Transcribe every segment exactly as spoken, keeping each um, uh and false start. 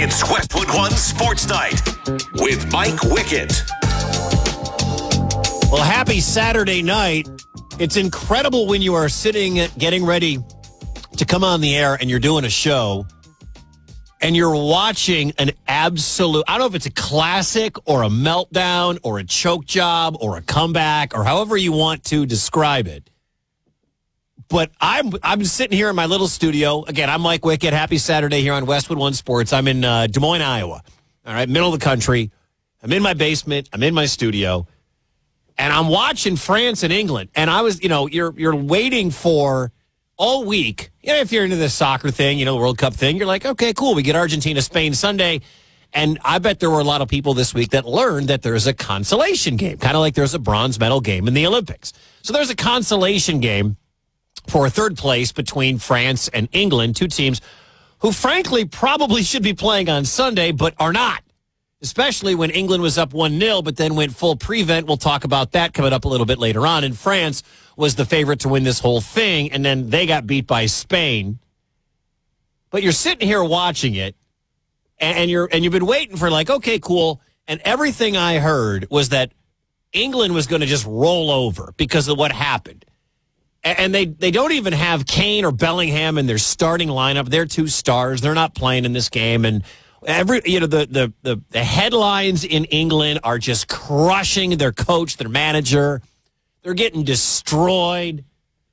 It's Westwood One Sports Night with Mike Wickett. Well, happy Saturday night. It's incredible when you are sitting, getting ready to come on the air and you're doing a show and you're watching an absolute, I don't know if it's a classic or a meltdown or a choke job or a comeback or however you want to describe it. But I'm I'm sitting here in my little studio. Again, I'm Mike Wickett. Happy Saturday here on Westwood One Sports. I'm in uh, Des Moines, Iowa. All right, middle of the country. I'm in my basement. I'm in my studio. And I'm watching France and England. And I was, you know, you're you're waiting for all week. You know, if you're into the soccer thing, you know, the World Cup thing, you're like, okay, cool. We get Argentina, Spain Sunday. And I bet there were a lot of people this week that learned that there's a consolation game, kind of like there's a bronze medal game in the Olympics. So there's a consolation game for third place between France and England, two teams who, frankly, probably should be playing on Sunday, but are not, especially when England was up one nil, but then went full prevent. We'll talk about that coming up a little bit later on. And France was the favorite to win this whole thing, and then they got beat by Spain. But you're sitting here watching it, and you're and you've been waiting for like, okay, cool. And everything I heard was that England was going to just roll over because of what happened. And they, they don't even have Kane or Bellingham in their starting lineup. They're two stars. They're not playing in this game. And every you know the, the, the, the headlines in England are just crushing their coach, their manager. They're getting destroyed.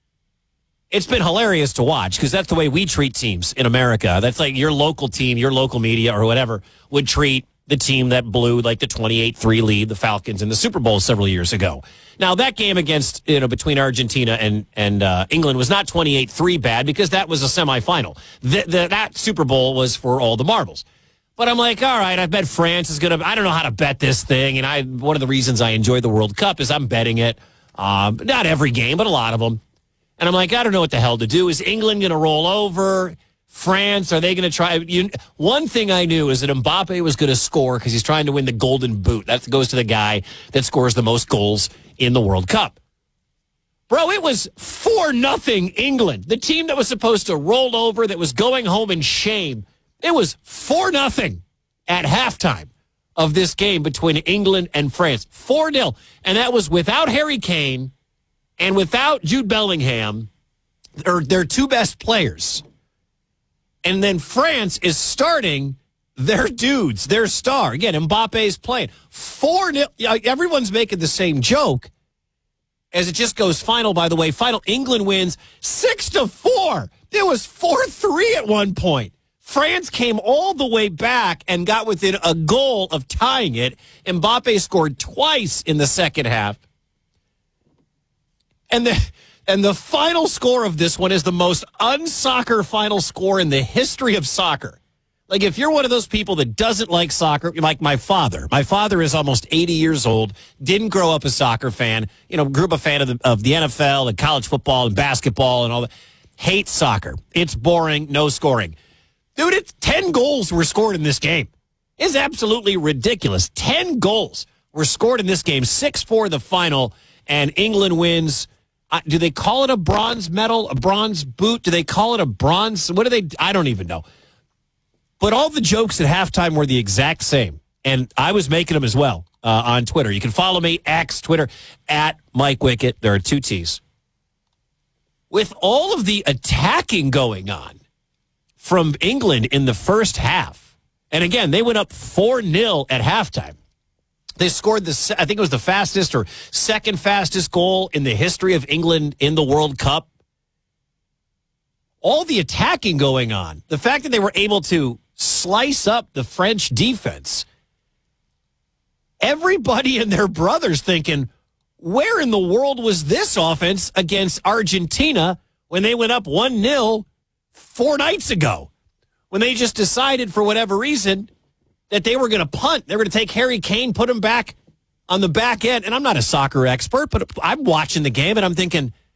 It's been hilarious to watch because that's the way we treat teams in America. That's like your local team, your local media or whatever would treat the team that blew like the twenty-eight three lead, the Falcons, in the Super Bowl several years ago. Now, that game against, you know, between Argentina and, and uh, England was not twenty-eight three bad because that was a semifinal. The, the, that Super Bowl was for all the marbles. But I'm like, all right, I bet France is going to, I don't know how to bet this thing. And I one of the reasons I enjoy the World Cup is I'm betting it. Um, not every game, but a lot of them. And I'm like, I don't know what the hell to do. Is England going to roll over? France, are they going to try? You, one thing I knew is that Mbappe was going to score because he's trying to win the Golden Boot. That goes to the guy that scores the most goals in the World Cup. Bro, it was four nothing England. The team that was supposed to roll over, that was going home in shame. It was four nothing at halftime of this game between England and France. four nil. And that was without Harry Kane and without Jude Bellingham, or their two best players. And then France is starting their dudes, their star. Again, Mbappe's playing. four nil. Everyone's making the same joke as it just goes final, by the way. Final, England wins six to four. It was four three at one point. France came all the way back and got within a goal of tying it. Mbappe scored twice in the second half. And the... And the final score of this one is the most unsoccer final score in the history of soccer. Like, if you're one of those people that doesn't like soccer, like my father. My father is almost eighty years old, didn't grow up a soccer fan, you know, grew up a fan of the, of the N F L and college football and basketball and all that. Hates soccer. It's boring, no scoring. Dude, it's ten goals were scored in this game. It's absolutely ridiculous. ten goals were scored in this game. six four the final, and England wins. Uh, do they call it a bronze medal, a bronze boot? Do they call it a bronze? What do they? I don't even know. But all the jokes at halftime were the exact same. And I was making them as well uh, on Twitter. You can follow me, X, Twitter, at Mike Wickett. There are two T's. With all of the attacking going on from England in the first half, and again, they went up four nil at halftime. They scored the, I think it was the fastest or second fastest goal in the history of England in the World Cup. All the attacking going on, the fact that they were able to slice up the French defense, everybody and their brothers thinking, where in the world was this offense against Argentina when they went up one nil four nights ago? When they just decided for whatever reason that they were going to punt. They were going to take Harry Kane, put him back on the back end. And I'm not a soccer expert, but I'm watching the game, and I'm thinking,